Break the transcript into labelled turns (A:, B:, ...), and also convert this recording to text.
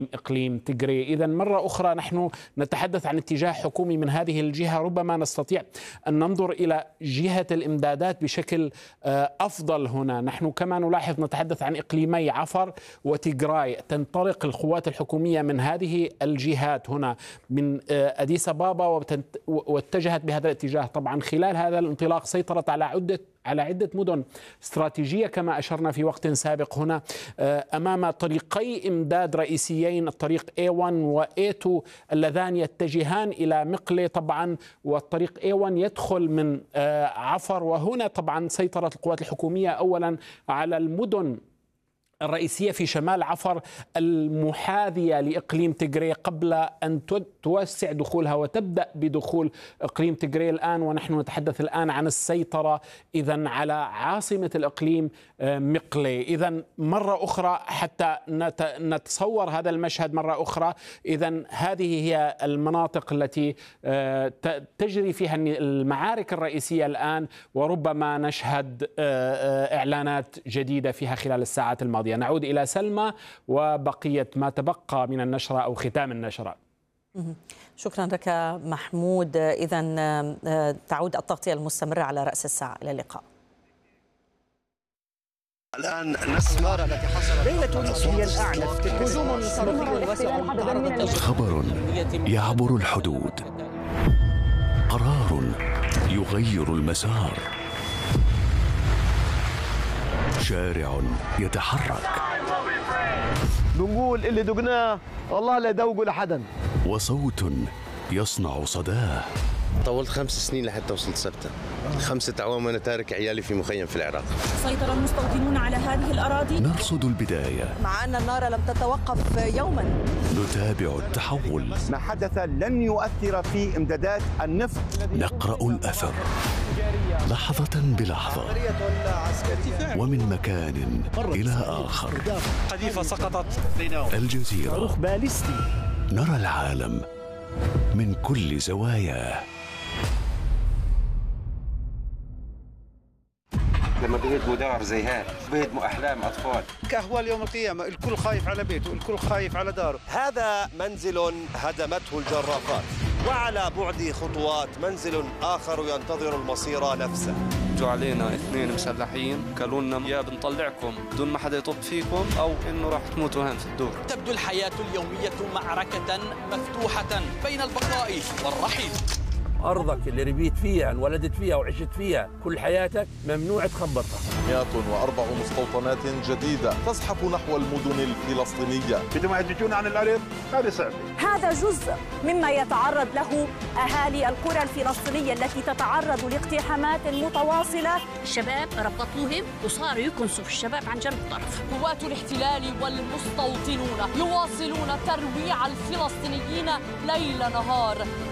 A: إقليم تيغري. إذا مرة أخرى نحن نتحدث عن اتجاه حكومي من هذه الجهة. ربما نستطيع أن ننظر إلى جهة الإمدادات بشكل أفضل هنا. نحن كما نلاحظ نتحدث عن إقليمي عفر وتيغراي. تنطلق القوات الحكومية من هذه الجهات هنا من أديس أبابا واتجهت بهذا الاتجاه. طبعا خلال هذا الانطلاق سيطرت على عدة مدن استراتيجية كما أشرنا في وقت سابق هنا، أمام طريقي إمداد رئيسيين، الطريق A1 و A2 اللذان يتجهان إلى مقلة طبعا، والطريق A1 يدخل من عفر. وهنا طبعا سيطرت القوات الحكومية أولا على المدن الرئيسية في شمال عفر المحاذية لإقليم تيغري قبل أن توسع دخولها وتبدأ بدخول إقليم تيغري الآن. ونحن نتحدث الآن عن السيطرة إذن على عاصمة الإقليم مقلة. إذن مرة أخرى حتى نتصور هذا المشهد مرة أخرى، إذن هذه هي المناطق التي تجري فيها المعارك الرئيسية الآن، وربما نشهد إعلانات جديدة فيها خلال الساعات الماضية. نعود إلى سلمى وبقية ما تبقى من النشرة أو ختام النشرة.
B: شكرا لك محمود. إذن تعود التغطية المستمرة على رأس الساعة. إلى اللقاء.
C: الآن نسمع التي حصلت
D: ليلة هي الأعنف هجوم صاروخي واسع.
E: خبر يعبر الحدود، قرار يغير المسار، شارع يتحرك،
F: بنقول اللي دقناه والله لا يدوقوا لحدا،
E: وصوت يصنع صداه.
C: طولت 5 سنين لحتى وصلت سبتة. 5 أعوام وأنا تارك عيالي في مخيم في العراق.
G: سيطر المستوطنون على هذه الأراضي.
E: نرصد البداية
B: مع أن النار لم تتوقف يوما.
E: نتابع التحول.
H: ما حدث لن يؤثر في إمدادات النفط.
E: نقرأ الأثر لحظة بلحظة ومن مكان إلى آخر.
I: قذيفة سقطت.
E: الجزيرة
D: صاروخ باليستي.
E: نرى العالم من كل زواياه.
J: لما بيهدموا دار زي هيك بيهدموا أحلام أطفال.
I: كأهوال يوم القيامة، الكل خايف على بيته، الكل خايف على داره.
K: هذا منزل هدمته الجرافات، وعلى بعد خطوات منزل آخر ينتظر المصير نفسه.
L: جو علينا 2 مسلحين قالوا لنا يا بنطلعكم بدون ما حدا يطب فيكم أو إنه راح تموتوا هون في الدور.
M: تبدو الحياة اليومية معركة مفتوحة بين البقاء والرحيل.
N: أرضك اللي ربيت فيها انولدت فيها وعشت فيها كل حياتك ممنوع تخبطها.
O: 104 مستوطنات جديدة تزحف نحو المدن الفلسطينية.
P: بدهم يهدجون عن الأرض، هذا صعب.
G: هذا جزء مما يتعرض له أهالي القرى الفلسطينية التي تتعرض لاقتحامات متواصلة.
Q: الشباب ربطوهم وصاروا يكنسوا في الشباب عن جنب الطرف.
R: قوات الاحتلال والمستوطنون يواصلون ترويع الفلسطينيين ليل نهار.